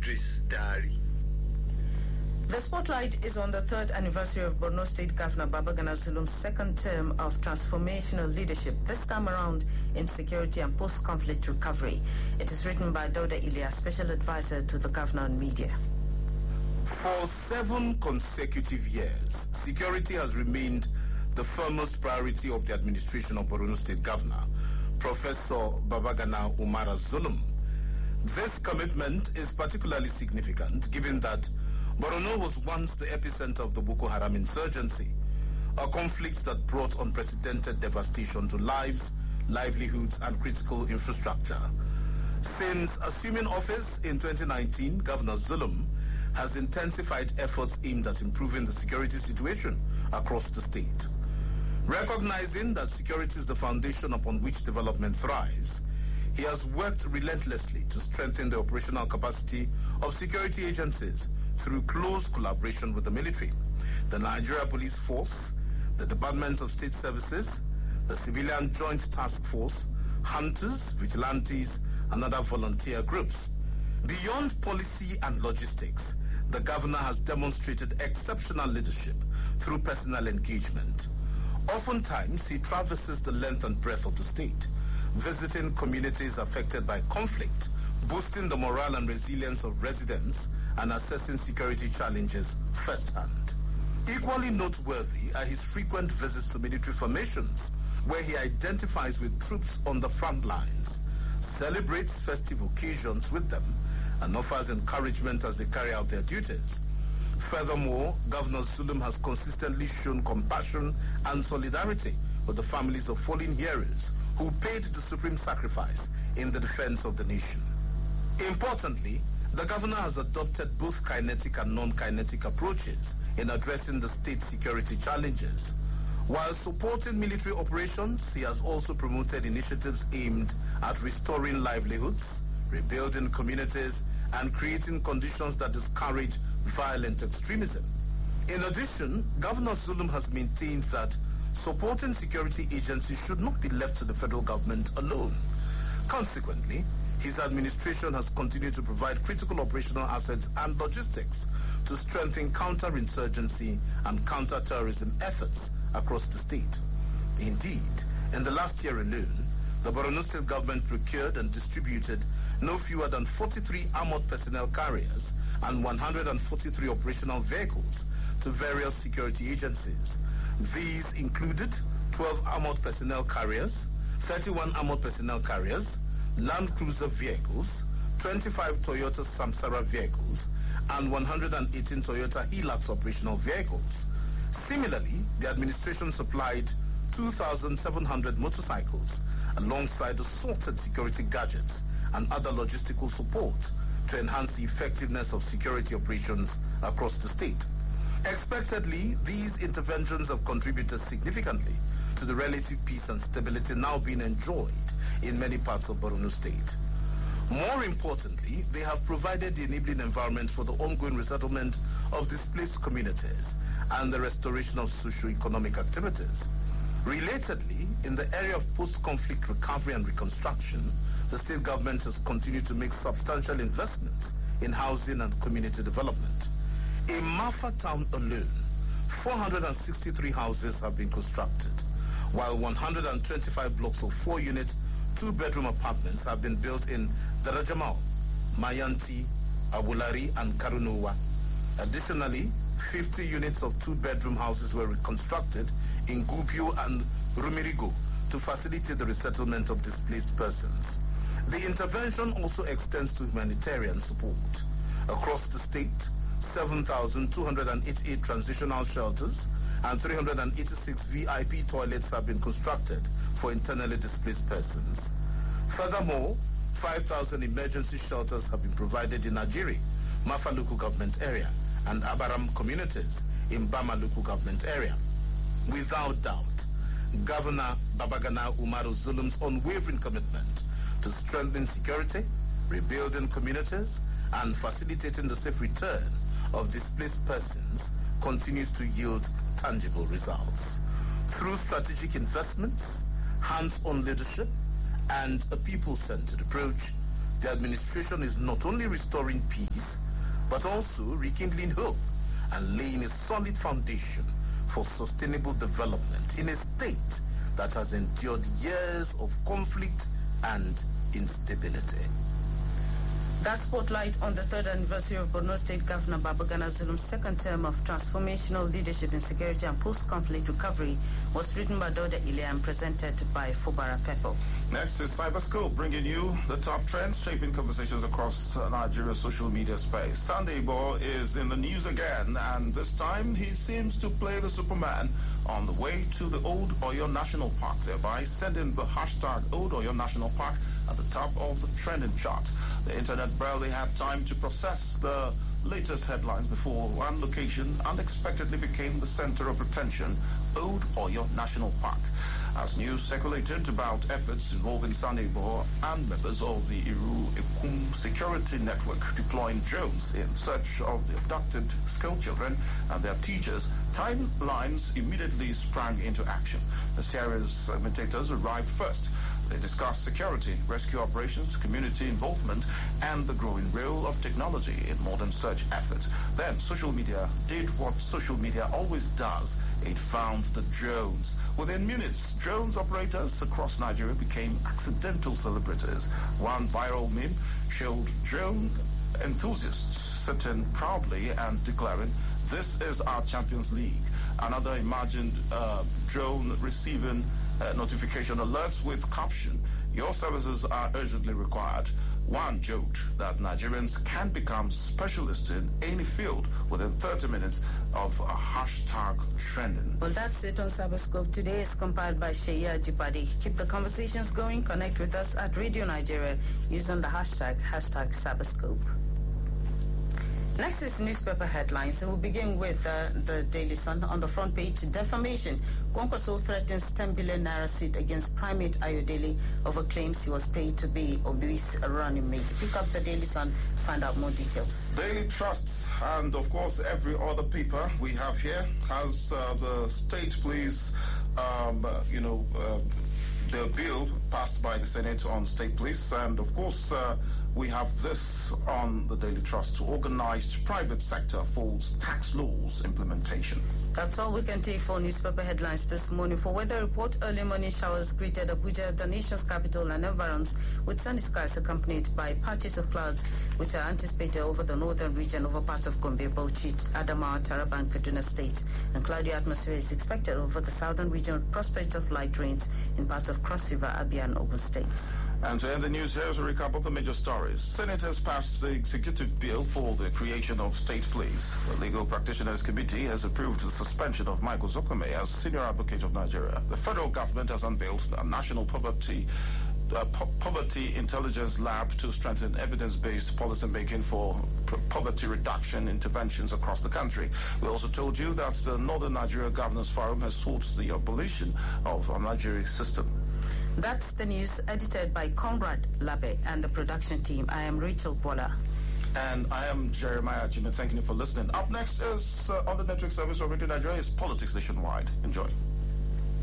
Idris Dari. The spotlight is on the third anniversary of Borno State Governor Babagana Zulum's second term of transformational leadership, this time around in security and post-conflict recovery. It is written by Dauda Ilyas, Special Advisor to the Governor on Media. For 7 consecutive years, security has remained the foremost priority of the administration of Borno State Governor, Professor Babagana Umara Zulum. This commitment is particularly significant given that Borno was once the epicenter of the Boko Haram insurgency, a conflict that brought unprecedented devastation to lives, livelihoods, and critical infrastructure. Since assuming office in 2019, Governor Zulum has intensified efforts aimed at improving the security situation across the state. Recognizing that security is the foundation upon which development thrives, he has worked relentlessly to strengthen the operational capacity of security agencies through close collaboration with the military, the Nigeria Police Force, the Department of State Services, the Civilian Joint Task Force, hunters, vigilantes, and other volunteer groups. Beyond policy and logistics, the governor has demonstrated exceptional leadership through personal engagement. Oftentimes, he traverses the length and breadth of the state, visiting communities affected by conflict, boosting the morale and resilience of residents, and assessing security challenges firsthand. Equally noteworthy are his frequent visits to military formations, where he identifies with troops on the front lines, celebrates festive occasions with them, and offers encouragement as they carry out their duties. Furthermore, Governor Zulum has consistently shown compassion and solidarity with the families of fallen heroes who paid the supreme sacrifice in the defense of the nation. Importantly, the governor has adopted both kinetic and non-kinetic approaches in addressing the state's security challenges. While supporting military operations, he has also promoted initiatives aimed at restoring livelihoods, rebuilding communities, and creating conditions that discourage violent extremism. In addition, Governor Zulum has maintained that supporting security agencies should not be left to the federal government alone. Consequently, his administration has continued to provide critical operational assets and logistics to strengthen counterinsurgency and counter-terrorism efforts across the state. Indeed, in the last year alone, the Borno State government procured and distributed no fewer than 43 armored personnel carriers and 143 operational vehicles to various security agencies. These included 12 armored personnel carriers, 31 armored personnel carriers, Land Cruiser vehicles, 25 Toyota Samsara vehicles, and 118 Toyota Hilux operational vehicles. Similarly, the administration supplied 2,700 motorcycles alongside assorted security gadgets and other logistical support to enhance the effectiveness of security operations across the state. Expectedly, these interventions have contributed significantly to the relative peace and stability now being enjoyed in many parts of Borno State. More importantly, they have provided the enabling environment for the ongoing resettlement of displaced communities and the restoration of socio-economic activities. Relatedly, in the area of post-conflict recovery and reconstruction, the state government has continued to make substantial investments in housing and community development. In Mafa town alone, 463 houses have been constructed, while 125 blocks of 4-unit, 2-bedroom apartments have been built in Darajamal, Mayanti, Abulari, and Karunowa. Additionally, 50 units of 2-bedroom houses were reconstructed in Gubio and Rumirigo to facilitate the resettlement of displaced persons. The intervention also extends to humanitarian support. Across the state, 7,288 transitional shelters and 386 VIP toilets have been constructed for internally displaced persons. Furthermore, 5,000 emergency shelters have been provided in Najiri, Mafa local government area, and Abaram communities in Bama local government area. Without doubt, Governor Babagana Umara Zulum's unwavering commitment to strengthen security, rebuilding communities, and facilitating the safe return of displaced persons continues to yield tangible results. Through strategic investments, hands-on leadership, and a people-centered approach, the administration is not only restoring peace, but also rekindling hope and laying a solid foundation for sustainable development in a state that has endured years of conflict and instability. That spotlight on the third anniversary of Borno State Governor Babagana Zulum's second term of transformational leadership in security and post-conflict recovery was written by Dauda Ile and presented by Fubara Peppo. Next is Cyberscope, bringing you the top trends shaping conversations across Nigeria's social media space. Sunday Igboho is in the news again, and this time he seems to play the Superman on the way to the Old Oyo National Park, thereby sending the hashtag Old Oyo National Park at the top of the trending chart. The internet barely had time to process the latest headlines before one location unexpectedly became the center of attention, Old Oyo National Park. As news circulated about efforts involving Sunday Igboho and members of the Iru Ekum security network deploying drones in search of the abducted school children and their teachers, timelines immediately sprang into action. The series commentators arrived first. They discussed security, rescue operations, community involvement, and the growing role of technology in modern search efforts. Then social media did what social media always does. It found the drones. Within minutes, drones operators across Nigeria became accidental celebrities. One viral meme showed drone enthusiasts sitting proudly and declaring, "This is our Champions League." Another imagined drone receiving notification alerts with caption, "Your services are urgently required." One joked that Nigerians can become specialists in any field within 30 minutes of a hashtag trending. Well, that's it on Cyberscope today. It's compiled by Sheya Jipadi. Keep the conversations going. Connect with us at Radio Nigeria using the hashtag Cyberscope. Next is newspaper headlines, and we'll begin with the Daily Sun. On the front page, defamation. Kwankwaso threatens 10 billion naira suit against Primate Ayodele over claims he was paid to be Obi's running mate. Pick up the Daily Sun, find out more details. Daily Trust and, of course, every other paper we have here has the state police, the bill passed by the Senate on state police, and, of course, we have this on the Daily Trust. Organized private sector folds tax laws implementation. That's all we can take for newspaper headlines this morning. For weather report, early morning showers greeted Abuja, the nation's capital, and environs, with sunny skies accompanied by patches of clouds, which are anticipated over the northern region, over parts of Gombe, Bauchi, Adamawa, Taraba, and Kaduna states. And cloudy atmosphere is expected over the southern region, with prospects of light rains in parts of Cross River, Abia, and Ogun states. And to end the news, here's a recap of the major stories. Senators passed the executive bill for the creation of state police. The Legal Practitioners Committee has approved the suspension of Michael Zuckerman as Senior Advocate of Nigeria. The federal government has unveiled a national poverty intelligence lab to strengthen evidence-based policymaking for poverty reduction interventions across the country. We also told you that the Northern Nigeria Governors Forum has sought the abolition of a Nigerian system. That's the news, edited by Conrad Labe and the production team. I am Rachel Bola. And I am Jeremiah Jimmy. Thank you for listening. Up next is on the network service of Radio Nigeria is Politics Nationwide. Enjoy.